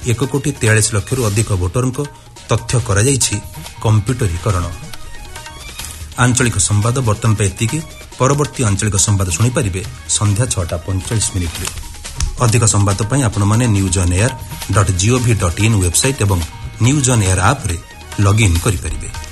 1,43,00,000 अधिक भोटरଙ୍କ तथ्य कराଯାଇଛି कंप्यूटरीकरण। आंचलिक संवाद बर्तन पे एतिकी। परवर्ती आंचलिक संवाद शुणी पारिबे संध्या 6:45 अधिक संवाद पई आपण माने newsonair.gov.in वेबसाइट एवं न्यूज ऑन एयर ऐप रे लॉग इन करि परिबे।